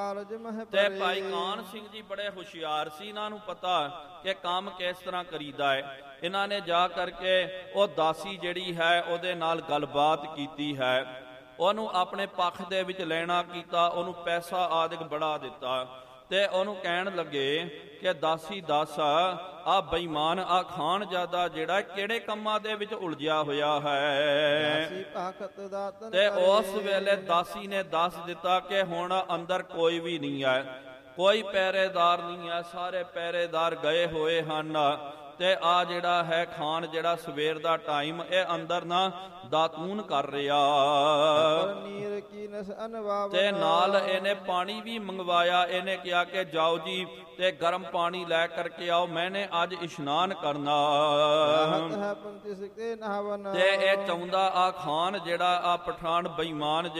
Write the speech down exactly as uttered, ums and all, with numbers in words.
ਤੇ ਭਾਈ ਕਾਨ ਸਿੰਘ ਜੀ ਬੜੇ ਹੁਸ਼ਿਆਰ ਸੀ, ਇਹਨਾਂ ਨੂੰ ਪਤਾ ਕਿ ਕੰਮ ਕਿਸ ਤਰ੍ਹਾਂ ਕਰੀਦਾ ਹੈ। ਇਹਨਾਂ ਨੇ ਜਾ ਕਰਕੇ ਉਹ ਦਾਸੀ ਜਿਹੜੀ ਹੈ ਉਹਦੇ ਨਾਲ ਗੱਲਬਾਤ ਕੀਤੀ ਹੈ, ਉਹਨੂੰ ਆਪਣੇ ਪੱਖ ਦੇ ਵਿੱਚ ਲੈਣਾ ਕੀਤਾ, ਉਹਨੂੰ ਪੈਸਾ ਆਦਿਕ ਬੜਾ ਦਿੱਤਾ ਤੇ ਉਹਨੂੰ ਕਹਿਣ ਲੱਗੇ ਕਿ ਦਾਸੀ ਦੱਸ ਆ ਬੇਈਮਾਨ ਆ ਖਾਨਜ਼ਾਦਾ ਜਿਹੜਾ ਕਿਹੜੇ ਕੰਮਾਂ ਦੇ ਵਿੱਚ ਉਲਝਿਆ ਹੋਇਆ ਹੈ। ਤੇ ਉਸ ਵੇਲੇ ਦਾਸੀ ਨੇ ਦੱਸ ਦਿੱਤਾ ਕਿ ਹੁਣ ਅੰਦਰ ਕੋਈ ਵੀ ਨਹੀਂ ਹੈ, ਕੋਈ ਪਹਿਰੇਦਾਰ ਨਹੀਂ ਹੈ, ਸਾਰੇ ਪਹਿਰੇਦਾਰ ਗਏ ਹੋਏ ਹਨ ਤੇ ਆ ਜਿਹੜਾ ਹੈ ਖਾਨ ਜਿਹੜਾ ਸਵੇਰ ਦਾ ਟਾਈਮ ਇਹ ਅੰਦਰ ਨਾ ਦਾਤੂਨ ਕਰ ਰਿਹਾ ਤੇ ਨਾਲ ਇਹਨੇ ਪਾਣੀ ਵੀ ਮੰਗਵਾਇਆ। ਇਹਨੇ ਕਿਹਾ ਕਿ ਜਾਓ ਜੀ ਤੇ ਗਰਮ ਪਾਣੀ ਲੈ ਕਰਕੇ ਆਓ, ਮੈਨੇ ਅੱਜ ਇਸ਼ਨਾਨ ਕਰਨਾ। ਤੇ ਇਹ ਚਾਹੁੰਦਾ ਆ ਖਾਨ ਜਿਹੜਾ ਆ ਪਠਾਨ ਬੇਈਮਾਨ